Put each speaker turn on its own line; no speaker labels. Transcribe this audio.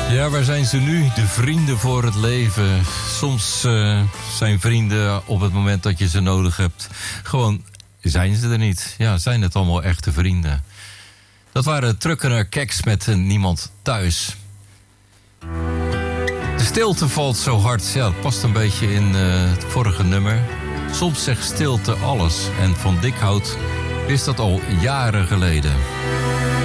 Ja, waar zijn ze nu? De vrienden voor het leven. Soms zijn vrienden op het moment dat je ze nodig hebt. Gewoon zijn ze er niet. Ja, zijn het allemaal echte vrienden. Dat waren Truckener Keks met Niemand Thuis. De stilte valt zo hard. Ja, het past een beetje in het vorige nummer. Soms zegt stilte alles. En Van Dikhout is dat al jaren geleden.